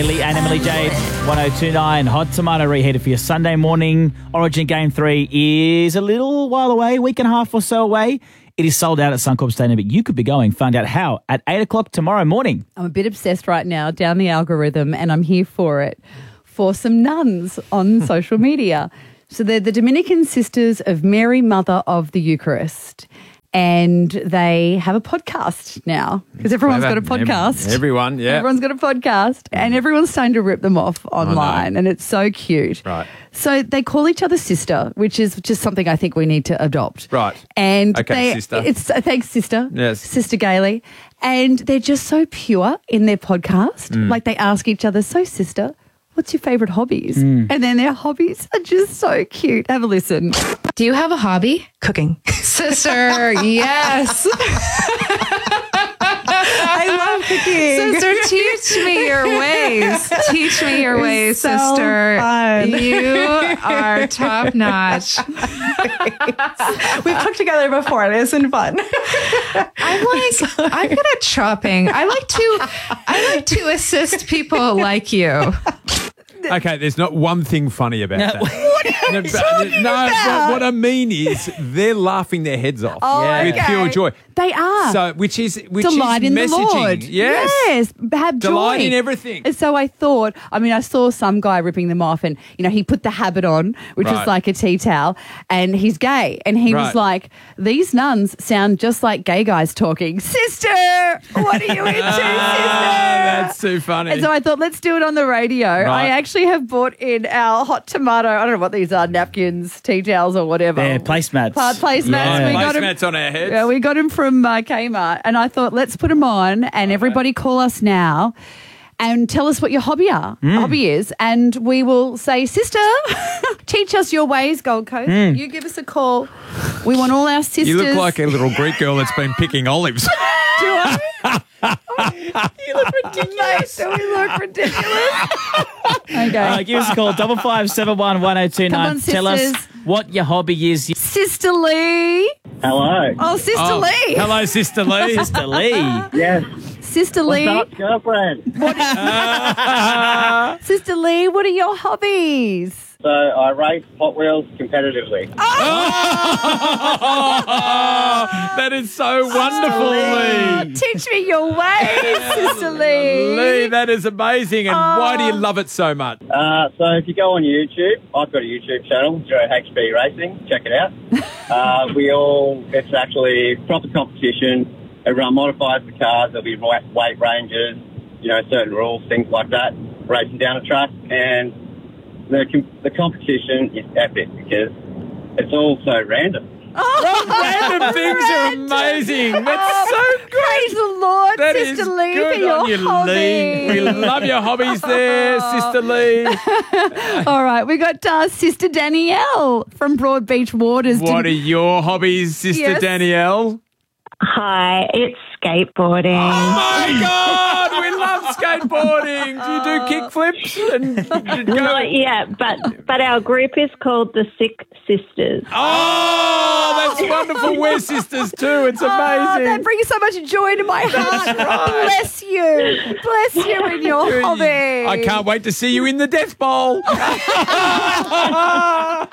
Gailey and Emily Jade. 1029 Hot Tomato reheated for your Sunday morning. Origin Game 3 is a little while away, week and a half or so away. It is sold out at Suncorp Stadium, but you could be going. Find out how at 8 o'clock tomorrow morning. I'm a bit obsessed right now down the algorithm, and I'm here for it, for some nuns on social media. So they're the Dominican Sisters of Mary, Mother of the Eucharist. And they have a podcast now because everyone's got a podcast. Everyone, yeah. Everyone's got a podcast and everyone's starting to rip them off online and it's so cute. Right. So they call each other sister, which is just something I think we need to adopt. Right. And Okay, sister. Thanks, sister. Yes. Sister Gailey. And they're just so pure in their podcast. Like they ask each other, so sister, what's your favourite hobbies? And then their hobbies are just so cute. Have a listen. Do you have a hobby? Cooking. Sister, yes. I love cooking. Sister, teach me your ways. Teach me your ways, so sister. fun. You are top notch. We've cooked together before and it's been fun. I'm good at chopping. I like to assist people like you. Okay, there's not one thing funny about that. What I mean is they're laughing their heads off with okay. pure joy. They are. So, which is Delight in the messaging. Lord. Yes. Have joy. Delight in everything. And so I thought, I saw some guy ripping them off and, he put the habit on, which was Right. like a tea towel, and he's gay. And he was Right. like, these nuns sound just like gay guys talking. Sister, what are you into, sister? That's too funny. And so I thought, let's do it on the radio. Right. I actually have bought in our hot tomato, I don't know what these are, napkins, tea towels or whatever. They're placemats. Placemats. Yeah. We got 'em- Placemats on our heads. Yeah, we got him from Kmart, and I thought, let's put him on, and everybody call us now and tell us what your hobby is, and we will say, sister, teach us your ways, Gold Coast. You give us a call. We want all our sisters. You look like a little Greek girl that's been picking olives. Do I? You look ridiculous. Do we look ridiculous? Okay. Give us a call, 5571 1029. Come on, Tell us sisters. what your hobby is. Sister Lee. Hello. Oh, Sister Lee. Hello, Sister Lee. Sister Lee. Yes. Sister Lee. What's up, girlfriend? Sister Lee, what are your hobbies? So I race Hot Wheels competitively. That is so wonderful, Lee. Teach me your ways, Sister Lee. Lee, that is amazing. And why do you love it so much? So if you go on YouTube, I've got a YouTube channel, 0HB Racing. Check it out. It's actually proper competition. Everyone modifies the cars. There'll be weight ranges, certain rules, things like that. Racing down a track, and the competition is epic because it's all so random. Random things are amazing. That's so good. Praise the Lord, That Sister is Lee, good for your on you, hobby. Lee. We love your hobbies there, Sister Lee. All right, we got Sister Danielle from Broadbeach Waters. What are your hobbies, Sister Yes. Danielle? Hi, it's skateboarding. Oh my God, we love skateboarding. Do you do kickflips? Not yet, but our group is called the Sick Sisters. Oh, that's wonderful. We're sisters too. It's Oh, that amazing. brings so much joy to my heart. Bless you. Bless you in your hobby. I can't wait to see you in the Death Bowl.